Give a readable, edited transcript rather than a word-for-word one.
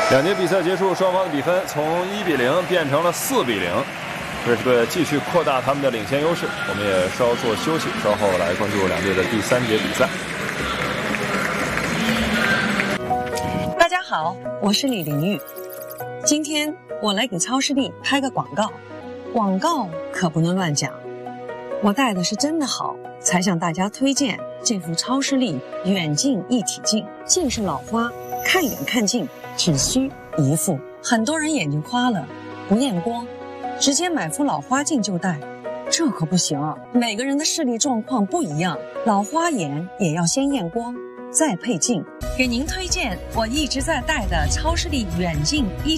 两节比赛结束，双方的比分从1-0变成了4-0，这是个继续扩大他们的领先优势。我们也稍作休息，稍后来关注两队的第3节比赛。 大家好，我是李玲玉。今天我来给超视力拍个广告，广告可不能乱讲。我戴的是真的好，才向大家推荐这副超视力远近一体镜。近视老花，看远看近只需一副。很多人眼睛花了，不验光，直接买副老花镜就戴，这可不行。每个人的视力状况不一样，老花眼也要先验光，再配镜。给您推荐我一直在戴的超视力远近一